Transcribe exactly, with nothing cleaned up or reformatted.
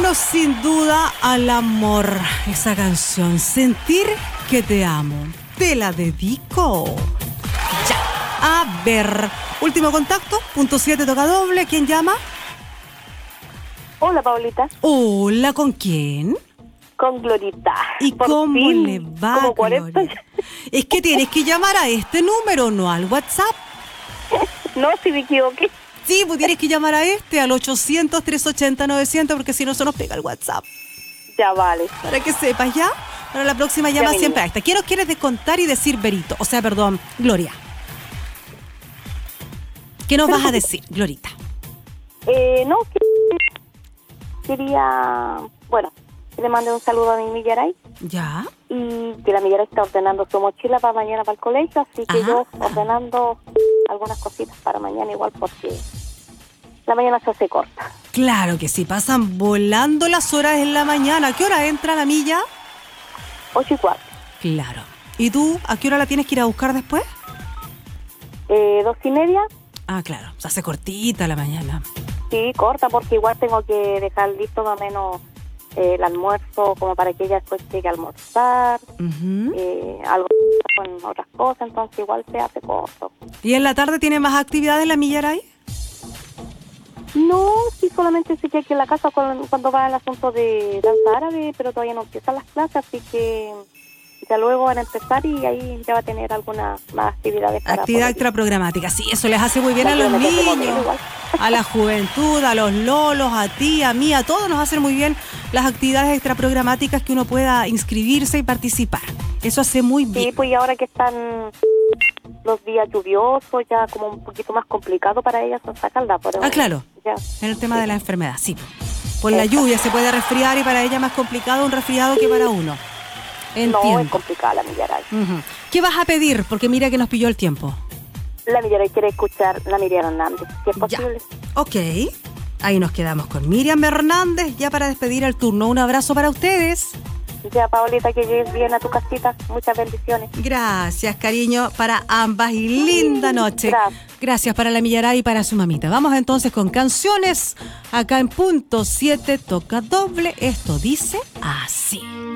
himno sin duda al amor. Esa canción, Sentir que te amo. Te la dedico. Ya. A ver, último contacto, punto siete toca doble. ¿Quién llama? Hola, Paulita. Hola, ¿con quién? Con Glorita. ¿Y Por cómo fin, le va, como cuarenta. Gloria? Es que tienes que llamar a este número, no al WhatsApp. No, si me equivoqué. Sí, pues tienes que llamar a este, al ochocientos, trescientos ochenta, novecientos, porque si no se nos pega el WhatsApp. Ya vale. Para que sepas, ¿ya? Para la próxima llama Ya, siempre niña. a esta. ¿Qué nos quieres descontar y decir, Berito? O sea, perdón, Gloria. ¿Qué nos vas a decir, Glorita? Eh, no, que quería, bueno, que le mandé un saludo a mi Millaray ¿Ya? y que la Millaray está ordenando su mochila para mañana para el colegio, así que Ajá. yo ordenando algunas cositas para mañana igual porque la mañana se hace corta. Claro que sí, pasan volando las horas en la mañana. ¿A qué hora entra la milla? Ocho y cuarto. Claro. ¿Y tú a qué hora la tienes que ir a buscar después? Eh, dos y media, Ah, claro, se hace cortita la mañana. sí, corta porque igual tengo que dejar listo más o menos eh, el almuerzo como para que ella después llegue a almorzar, Ujú. eh, algo con otras cosas, entonces igual se hace corto. ¿Y en la tarde tiene más actividades la Millaray? No, sí, solamente sé que aquí en la casa con- cuando va el asunto de danza árabe, pero todavía no empiezan las clases, así que ya luego van a empezar y ahí ya va a tener algunas más actividades. Para Actividad poder- extraprogramática, sí, eso les hace muy bien a los Para que me toque niños, modelo igual. a la juventud, a los lolos, a ti, a mí, a todos nos hacen muy bien las actividades extraprogramáticas que uno pueda inscribirse y participar. Eso hace muy Sí, bien. pues y ahora que están los días lluviosos, ya como un poquito más complicado para ellas sacarla. Pero Ah, claro. Ya. En el tema Sí. de la enfermedad, sí. Por la Exacto. lluvia se puede resfriar y para ella más complicado un resfriado que para uno. No, es Entiendo. complicada la Millaray. Ujú. ¿Qué vas a pedir? Porque mira que nos pilló el tiempo. La Millaray quiere escuchar la Miriam Hernández, si es Ya. posible. Ok. Ahí nos quedamos con Miriam Hernández ya para despedir el turno. Un abrazo para ustedes. Ya, Paolita, que llegues bien a tu casita. Muchas bendiciones. Gracias, cariño, para ambas y linda noche. Gracias. Gracias para la Millaray y para su mamita. Vamos entonces con canciones. Acá en punto siete toca doble. Esto dice así.